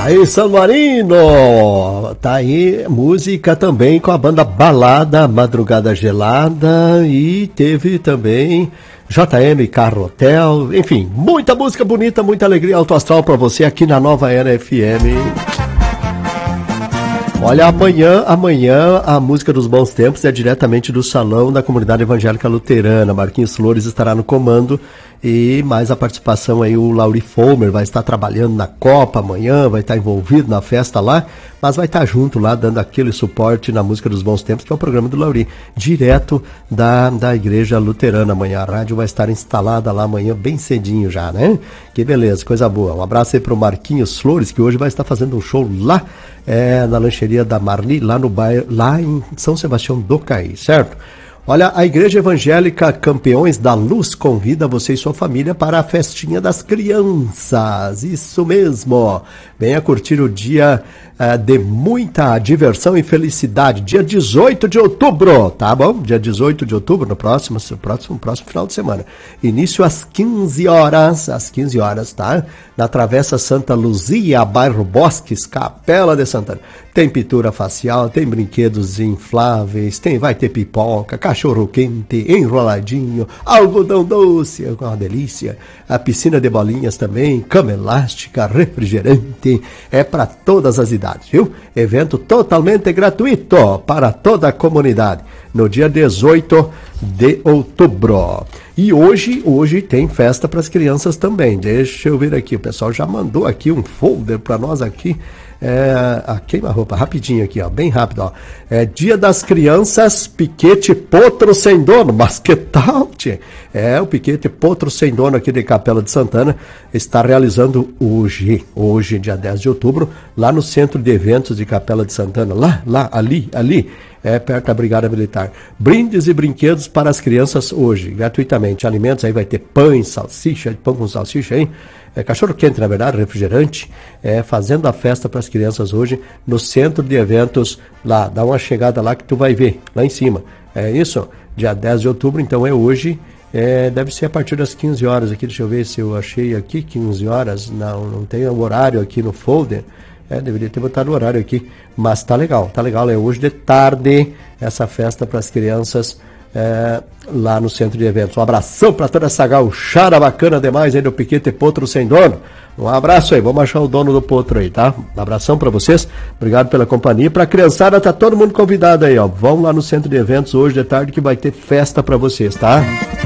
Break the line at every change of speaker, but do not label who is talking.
Tá aí San Marino, tá aí música também com a banda Balada, Madrugada Gelada, e teve também JM Carro Hotel, enfim, muita música bonita, muita alegria, alto astral pra você aqui na Nova Era FM. Olha, amanhã a música dos bons tempos é diretamente do Salão da Comunidade Evangélica Luterana. Marquinhos Flores estará no comando e mais a participação aí, o Lauri Fomer vai estar trabalhando na Copa amanhã, vai estar envolvido na festa lá, mas vai estar junto lá, dando aquele suporte na música dos bons tempos, que é o programa do Lauri, direto da Igreja Luterana amanhã. A rádio vai estar instalada lá amanhã bem cedinho já, né? Que beleza, coisa boa. Um abraço aí pro Marquinhos Flores, que hoje vai estar fazendo um show lá na lancheria da Marli, lá no bairro, lá em São Sebastião do Caí, certo? Olha, a Igreja Evangélica Campeões da Luz convida você e sua família para a festinha das crianças. Isso mesmo. Venha curtir o dia de muita diversão e felicidade. Dia 18 de outubro, tá bom? Dia 18 de outubro, no próximo final de semana. Início às 15 horas, tá? Na Travessa Santa Luzia, bairro Bosques, Capela de Santana. Tem pintura facial, tem brinquedos infláveis, vai ter pipoca, cachorro quente, enroladinho, algodão doce, é uma delícia. A piscina de bolinhas também, cama elástica, refrigerante, é para todas as idades, viu? Evento totalmente gratuito para toda a comunidade, no dia 18 de outubro. E hoje tem festa para as crianças também. Deixa eu ver aqui, o pessoal já mandou aqui um folder para nós aqui. Queima-roupa, rapidinho aqui, ó, bem rápido, ó. Dia das Crianças, piquete Potro Sem Dono, mas que tal, tchê? O piquete Potro Sem Dono aqui de Capela de Santana está realizando hoje, dia 10 de outubro, lá no Centro de Eventos de Capela de Santana, ali, perto da Brigada Militar. Brindes e brinquedos para as crianças hoje, gratuitamente. Alimentos, aí vai ter pão com salsicha aí, cachorro quente, na verdade, refrigerante, fazendo a festa para as crianças hoje no Centro de Eventos lá. Dá uma chegada lá que tu vai ver, lá em cima. É isso? Dia 10 de outubro, então é hoje. Deve ser a partir das 15 horas aqui, deixa eu ver se eu achei aqui, 15 horas, não tem o horário aqui no folder. Deveria ter botado o horário aqui, mas tá legal, é hoje de tarde essa festa para as crianças lá no Centro de Eventos. Um abração para toda essa gauchada bacana demais aí do Piquete Potro Sem Dono. Um abraço aí, vamos achar o dono do potro aí, tá? Um abração para vocês, obrigado pela companhia. Pra criançada, tá todo mundo convidado aí, ó. Vão lá no Centro de Eventos hoje de tarde que vai ter festa para vocês, tá?